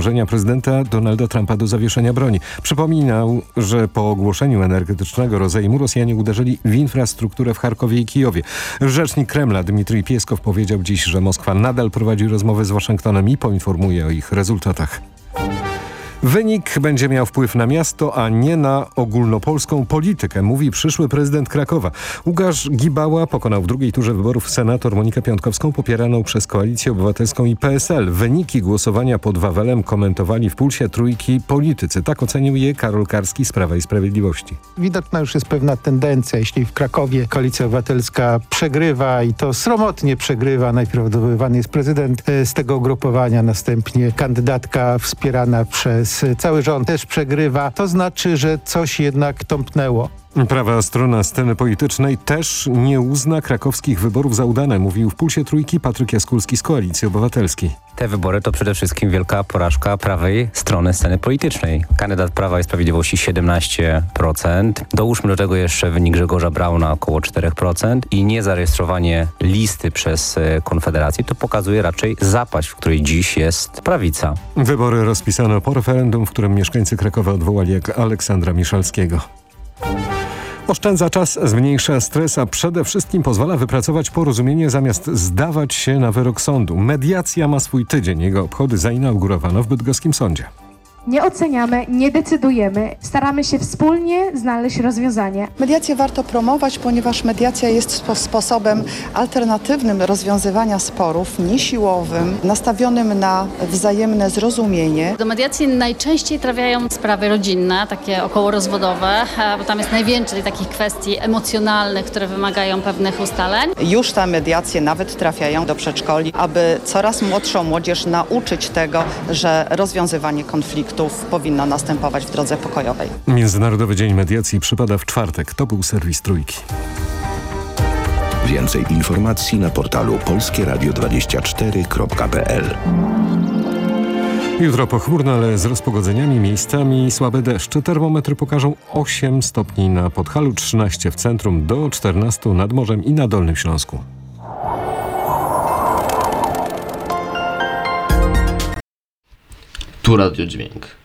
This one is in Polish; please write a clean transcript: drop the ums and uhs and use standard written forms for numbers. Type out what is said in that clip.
dążenia prezydenta Donalda Trumpa do zawieszenia broni. Przypominał, że po ogłoszeniu energetycznego rozejmu Rosjanie uderzyli w infrastrukturę w Charkowie i Kijowie. Rzecznik Kremla Dmitrij Pieskow powiedział dziś, że Moskwa nadal prowadzi rozmowy z Waszyngtonem i poinformuje o ich rezultatach. Wynik będzie miał wpływ na miasto, a nie na ogólnopolską politykę, mówi przyszły prezydent Krakowa. Łukasz Gibała pokonał w drugiej turze wyborów senator Monikę Piątkowską popieraną przez Koalicję Obywatelską i PSL. Wyniki głosowania pod Wawelem komentowali w Pulsie Trójki politycy. Tak ocenił je Karol Karski z Prawa i Sprawiedliwości. Widoczna już jest pewna tendencja. Jeśli w Krakowie Koalicja Obywatelska przegrywa i to sromotnie przegrywa, najpierw odwoływany jest prezydent z tego ugrupowania, następnie kandydatka wspierana przez cały rząd też przegrywa, to znaczy, że coś jednak tąpnęło. Prawa strona sceny politycznej też nie uzna krakowskich wyborów za udane, mówił w Pulsie Trójki Patryk Jaskulski z Koalicji Obywatelskiej. Te wybory to przede wszystkim wielka porażka prawej strony sceny politycznej. Kandydat Prawa i Sprawiedliwości 17%. Dołóżmy do tego jeszcze wynik Grzegorza Brauna około 4% i niezarejestrowanie listy przez Konfederację to pokazuje raczej zapaść, w której dziś jest prawica. Wybory rozpisano po referendum, w którym mieszkańcy Krakowa odwołali Aleksandra Miszalskiego. Oszczędza czas, zmniejsza stres, a przede wszystkim pozwala wypracować porozumienie zamiast zdawać się na wyrok sądu. Mediacja ma swój tydzień. Jego obchody zainaugurowano w bydgoskim sądzie. Nie oceniamy, nie decydujemy, staramy się wspólnie znaleźć rozwiązanie. Mediację warto promować, ponieważ mediacja jest sposobem alternatywnym rozwiązywania sporów, niesiłowym, nastawionym na wzajemne zrozumienie. Do mediacji najczęściej trafiają sprawy rodzinne, takie okołorozwodowe, bo tam jest najwięcej takich kwestii emocjonalnych, które wymagają pewnych ustaleń. Już te mediacje nawet trafiają do przedszkoli, aby coraz młodszą młodzież nauczyć tego, że rozwiązywanie konfliktów powinno następować w drodze pokojowej. Międzynarodowy Dzień Mediacji przypada w czwartek. To był serwis Trójki. Więcej informacji na portalu polskieradio24.pl. Jutro pochmurno, ale z rozpogodzeniami, miejscami słabe deszcze. Termometry pokażą 8 stopni na Podhalu, 13 w centrum, do 14 nad morzem i na Dolnym Śląsku. Tu Radio Dźwięk.